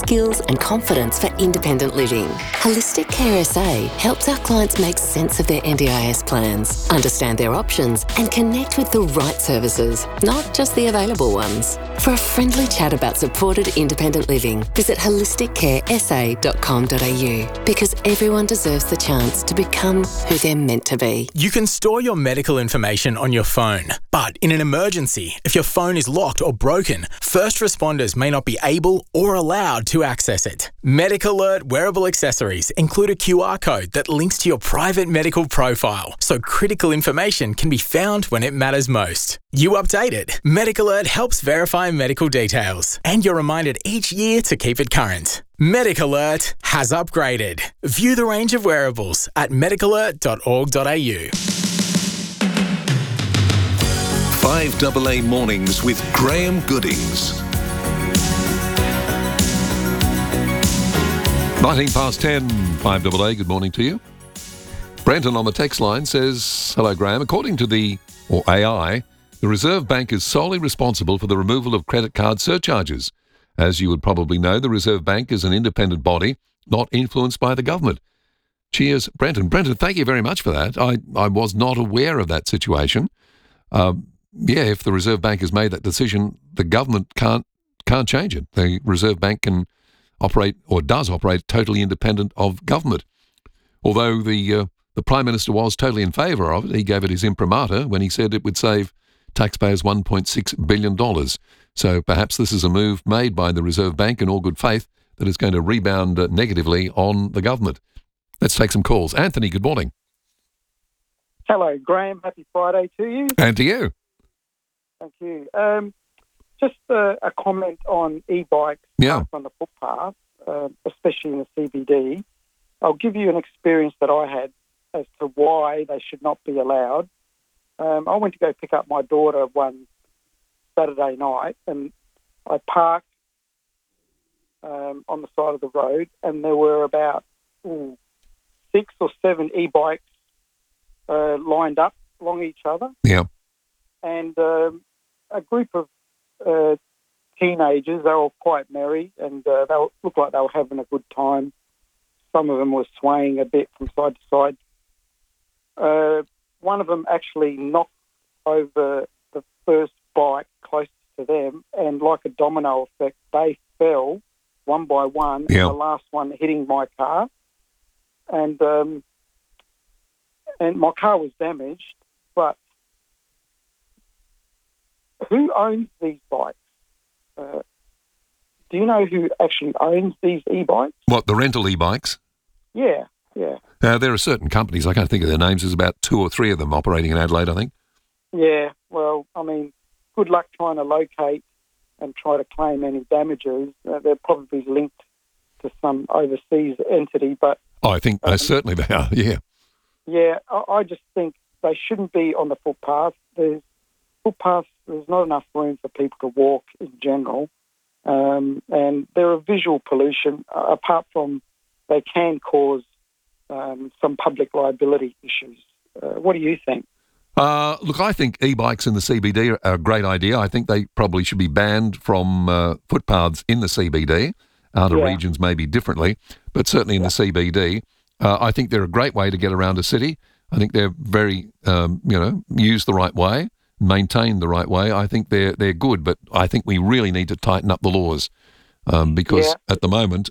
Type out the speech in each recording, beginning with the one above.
skills and confidence for independent living. Holistic Care SA helps our clients make sense of their NDIS plans, understand their options and connect with the right services, not just the available ones. For a friendly chat about supported independent living, visit holisticcaresa.com.au, because everyone deserves the chance to become who they're meant to be. You can store your medical information on your phone, but in an emergency, if your phone is locked or broken, first responders may not be able or allowed to access it. Medic Alert wearable accessories include a QR code that links to your private medical profile, so critical information can be found when it matters most. You update it. Medic Alert helps verify medical details, and you're reminded each year to keep it current. Medic Alert has upgraded. View the range of wearables at medicalert.org.au. 5AA Mornings with Graham Goodings. 19 past 10, 5AA, good morning to you. Brenton on the text line says, hello Graham, according to the AI, the Reserve Bank is solely responsible for the removal of credit card surcharges. As you would probably know, the Reserve Bank is an independent body, not influenced by the government. Cheers, Brenton. Brenton, thank you very much for that. I was not aware of that situation. If the Reserve Bank has made that decision, the government can't change it. The Reserve Bank can operate, or does operate, totally independent of government. Although the Prime Minister was totally in favour of it, he gave it his imprimatur when he said it would save taxpayers $1.6 billion. So perhaps this is a move made by the Reserve Bank in all good faith that is going to rebound negatively on the government. Let's take some calls. Anthony, good morning. Hello, Graham. Happy Friday to you. And to you. Thank you. Just a comment on e-bikes parked on the footpath, especially in the CBD. I'll give you an experience that I had as to why they should not be allowed. I went to go pick up my daughter one Saturday night, and I parked on the side of the road, and there were about 6 or 7 e-bikes lined up along each other. Yeah. And a group of teenagers, they were quite merry, and they looked like they were having a good time. Some of them were swaying a bit from side to side. One of them actually knocked over the first bike closest to them, and like a domino effect, they fell one by one, and the last one hitting my car. And my car was damaged, but who owns these bikes? Do you know who actually owns these e-bikes? What, the rental e-bikes? Yeah. There are certain companies, I can't think of their names, there's about 2 or 3 of them operating in Adelaide, I think. Yeah, well, I mean, good luck trying to locate and try to claim any damages. They're probably linked to some overseas entity, but... I think certainly they are, yeah. Yeah, I just think they shouldn't be on the footpath. There's not enough room for people to walk in general, and they're a visual pollution, apart from they can cause some public liability issues. What do you think? Look, I think e-bikes in the CBD are a great idea. I think they probably should be banned from footpaths in the CBD. Other regions maybe differently, but certainly in the CBD. I think they're a great way to get around a city. I think they're very, used the right way, maintained the right way. I think they're good, but I think we really need to tighten up the laws because at the moment,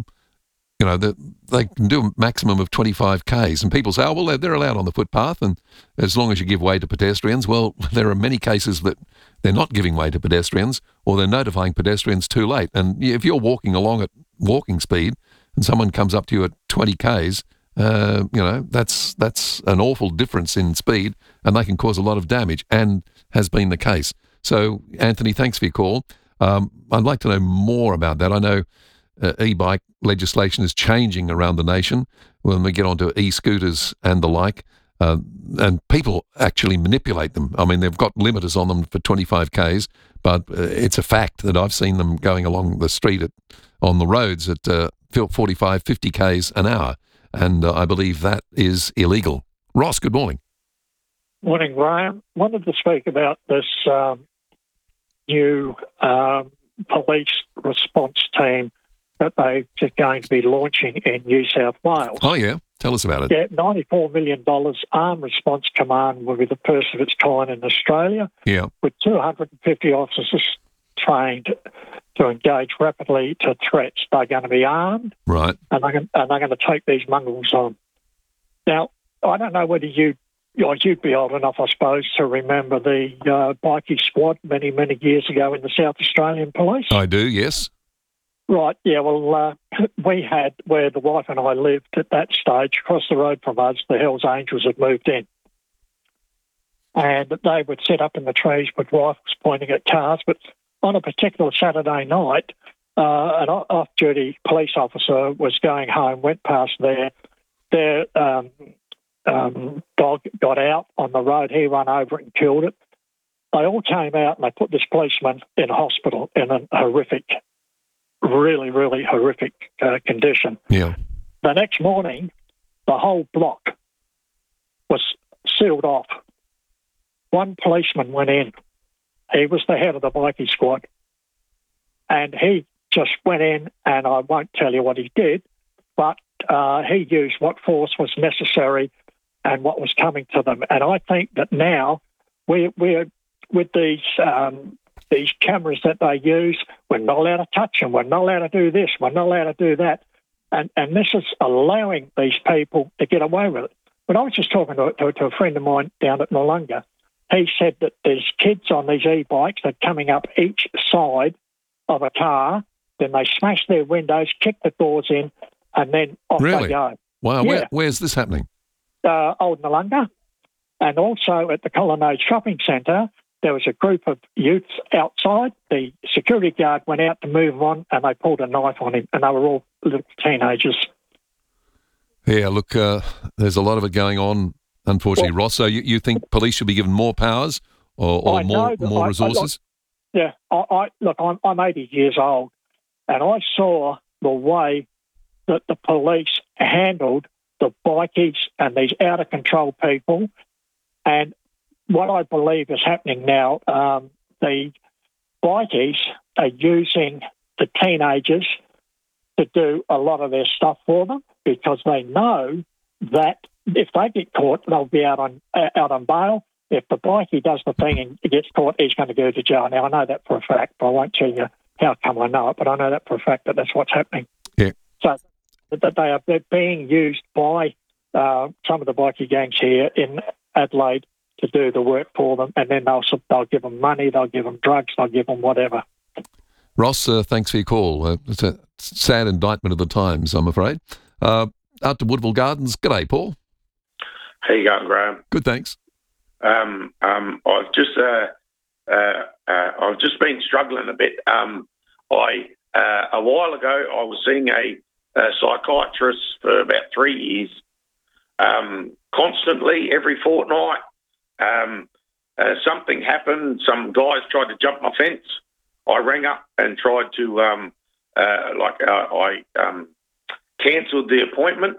they can do a maximum of 25 Ks, and people say, oh, well, they're allowed on the footpath, and as long as you give way to pedestrians. Well, there are many cases that they're not giving way to pedestrians, or they're notifying pedestrians too late. And if you're walking along at walking speed and someone comes up to you at 20 Ks, that's an awful difference in speed, and they can cause a lot of damage, and has been the case. So, Anthony, thanks for your call. I'd like to know more about that. I know e-bike legislation is changing around the nation when we get onto e-scooters and the like, and people actually manipulate them. I mean, they've got limiters on them for 25 Ks, but it's a fact that I've seen them going along the street on the roads at 45, 50 Ks an hour, and I believe that is illegal. Ross, good morning. Morning, Graham. Wanted to speak about this new police response team that they're going to be launching in New South Wales. Oh, yeah. Tell us about it. Yeah, $94 million Armed Response Command will be the first of its kind in Australia, with 250 officers trained to engage rapidly to threats. They're going to be armed, right, and they're going to take these mongrels on. Now, I don't know whether you'd be old enough, I suppose, to remember the bikie squad many, many years ago in the South Australian Police. I do, yes. Right, yeah, well, we had, where the wife and I lived at that stage, across the road from us, the Hells Angels had moved in. And they would sit up in the trees with rifles pointing at cars, but on a particular Saturday night, an off-duty police officer was going home, went past there. Their dog got out on the road. He ran over it and killed it. They all came out and they put this policeman in hospital in a horrific, really, really horrific condition. Yeah. The next morning, the whole block was sealed off. One policeman went in. He was the head of the bikie squad. And he just went in, and I won't tell you what he did, but he used what force was necessary and what was coming to them. And I think that now we're with these cameras that they use, we're not allowed to touch them, we're not allowed to do this, we're not allowed to do that. And this is allowing these people to get away with it. But I was just talking to a friend of mine down at Noarlunga. He said that there's kids on these e-bikes that are coming up each side of a car, then they smash their windows, kick the doors in, and then off they go. Wow, yeah. Where's this happening? Old Noarlunga. And also at the Colonnade Shopping Centre, there was a group of youths outside. The security guard went out to move on, and they pulled a knife on him, and they were all little teenagers. Yeah, look, there's a lot of it going on, unfortunately, Ross. So you think police should be given more powers or more resources? I'm 80 years old, and I saw the way that the police handled the bikies and these out-of-control people. And what I believe is happening now, the bikies are using the teenagers to do a lot of their stuff for them because they know that if they get caught, they'll be out on bail. If the bikie does the thing and gets caught, he's going to go to jail. Now, I know that for a fact, but I won't tell you how come I know it, but I know that for a fact that that's what's happening. Yeah. So that they're being used by some of the bikie gangs here in Adelaide to do the work for them, and then they'll give them money, they'll give them drugs, they'll give them whatever. Ross, thanks for your call. It's a sad indictment of the times, I'm afraid. Out to Woodville Gardens. G'day, Paul. How you going, Graham? Good, thanks. I've just been struggling a bit. A while ago, I was seeing a psychiatrist for about 3 years, constantly every fortnight. Something happened. Some guys tried to jump my fence. I rang up and tried to, I cancelled the appointment.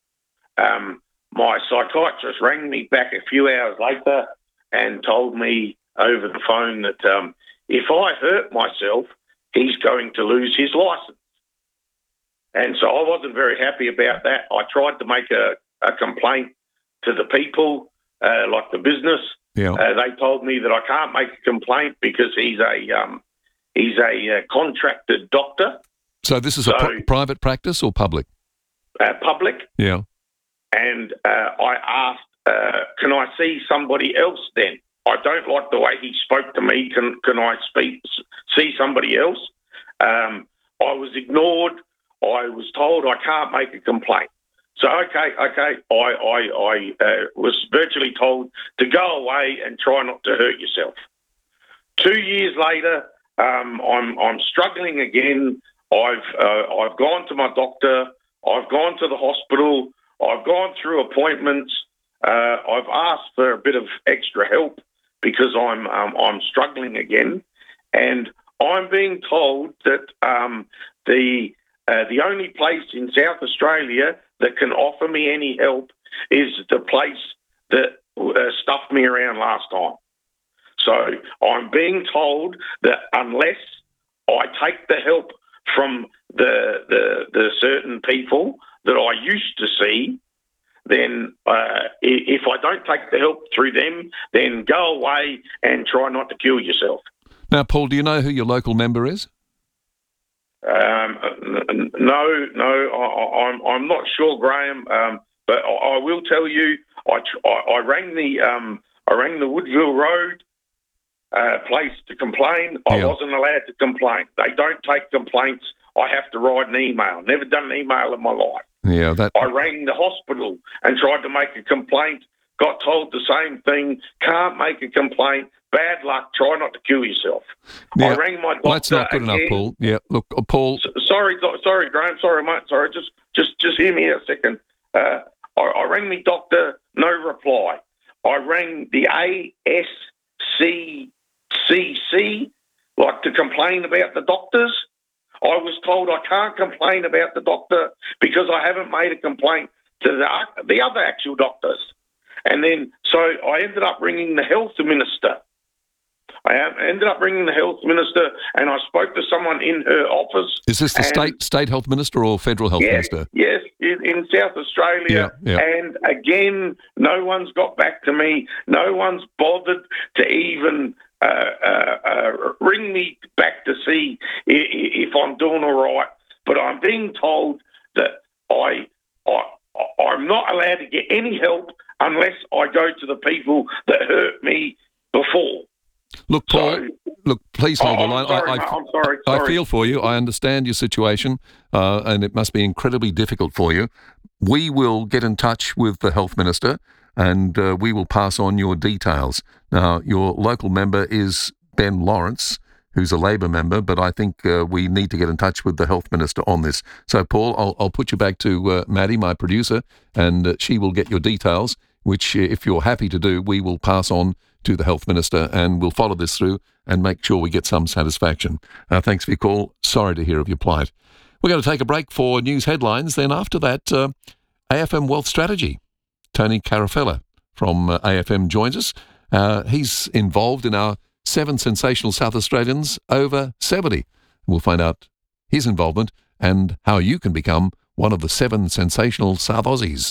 My psychiatrist rang me back a few hours later and told me over the phone that if I hurt myself, he's going to lose his licence. And so I wasn't very happy about that. I tried to make a complaint to the people, like the business. Yeah. They told me that I can't make a complaint because he's a contracted doctor. So this is a private practice or public? Public. Yeah. And I asked, can I see somebody else then? I don't like the way he spoke to me. Can I see somebody else? I was ignored. I was told I can't make a complaint. So, okay. I was virtually told to go away and try not to hurt yourself. 2 years later, I'm struggling again. I've gone to my doctor. I've gone to the hospital. I've gone through appointments. I've asked for a bit of extra help because I'm struggling again, and I'm being told that the only place in South Australia that can offer me any help is the place that stuffed me around last time. So I'm being told that unless I take the help from the certain people that I used to see, then if I don't take the help through them, then go away and try not to kill yourself. Now, Paul, do you know who your local member is? No, I'm not sure, Graham. But I will tell you, I rang the Woodville Road place to complain. I wasn't allowed to complain. They don't take complaints. I have to write an email. Never done an email in my life. Yeah, I rang the hospital and tried to make a complaint. Got told the same thing. Can't make a complaint. Bad luck. Try not to kill yourself. Yeah. I rang my doctor. Well, that's not good enough, Paul. Yeah, look, Paul. Sorry, Graham. Sorry, mate. Sorry. Just hear me out a second. I rang my doctor. No reply. I rang the ASCCC, like to complain about the doctors. I was told I can't complain about the doctor because I haven't made a complaint to the other actual doctors. And then, so I ended up ringing the health minister. And I spoke to someone in her office. Is this the state health minister or federal health minister? Yes, in South Australia. Yeah. And again, no one's got back to me. No one's bothered to even ring me back to see if I'm doing all right. But I'm being told that I'm not allowed to get any help unless I go to the people that hurt me before. Look, Paul, please hold the line. I'm sorry. I feel for you. I understand your situation, and it must be incredibly difficult for you. We will get in touch with the health minister, and we will pass on your details. Now, your local member is Ben Lawrence, who's a Labor member, but I think we need to get in touch with the health minister on this. So, Paul, I'll put you back to Maddie, my producer, and she will get your details, which, if you're happy to do, we will pass on to the health minister, and we'll follow this through and make sure we get some satisfaction. Thanks for your call. Sorry to hear of your plight. We're going to take a break for news headlines. Then after that, AFM Wealth Strategy. Tony Carafella from AFM joins us. He's involved in our 7 sensational South Australians over 70. We'll find out his involvement and how you can become one of the 7 sensational South Aussies.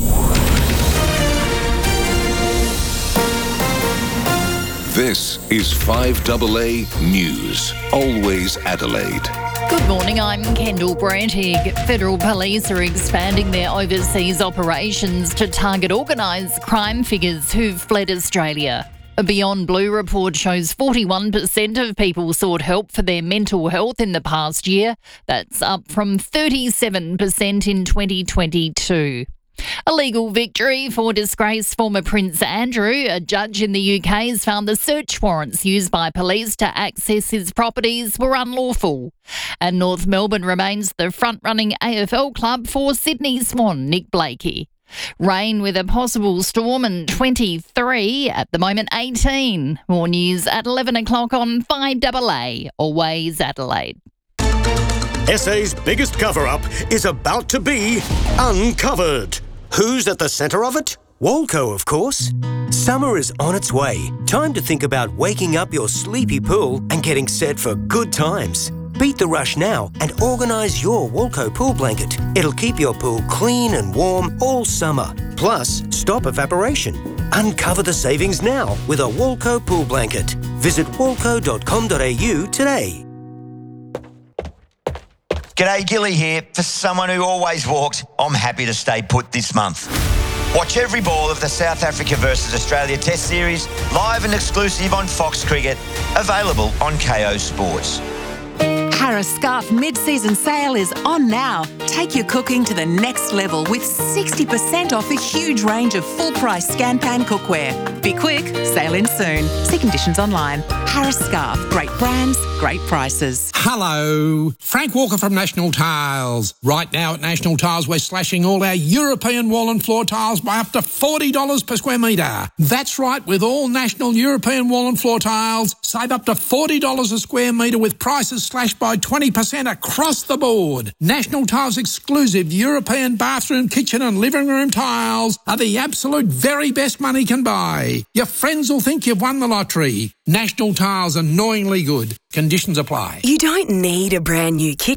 This is 5AA News, always Adelaide. Good morning, I'm Kendall Brantig. Federal police are expanding their overseas operations to target organised crime figures who've fled Australia. A Beyond Blue report shows 41% of people sought help for their mental health in the past year. That's up from 37% in 2022. A legal victory for disgraced former Prince Andrew. A judge in the UK has found the search warrants used by police to access his properties were unlawful. And North Melbourne remains the front-running AFL club for Sydney Swan Nick Blakey. Rain with a possible storm and 23, at the moment 18. More news at 11 o'clock on 5AA, always Adelaide. SA's biggest cover-up is about to be uncovered. Who's at the centre of it? Walco, of course. Summer is on its way. Time to think about waking up your sleepy pool and getting set for good times. Beat the rush now and organise your Walco pool blanket. It'll keep your pool clean and warm all summer. Plus, stop evaporation. Uncover the savings now with a Walco pool blanket. Visit walco.com.au today. G'day, Gilly here. For someone who always walks, I'm happy to stay put this month. Watch every ball of the South Africa versus Australia Test Series, live and exclusive on Fox Cricket, available on KO Sports. Harris Scarf mid-season sale is on now. Take your cooking to the next level with 60% off a huge range of full-price Scanpan cookware. Be quick, sale in soon. See conditions online. Harris Scarf, great brands, great prices. Hello, Frank Walker from National Tiles. Right now at National Tiles, we're slashing all our European wall and floor tiles by up to $40 per square metre. That's right, with all National European wall and floor tiles, save up to $40 a square metre with prices slashed by 20% across the board. National Tiles exclusive European bathroom, kitchen and living room tiles are the absolute very best money can buy. Your friends will think you've won the lottery. National Tiles, annoyingly good. Conditions apply. You don't need a brand new kitchen.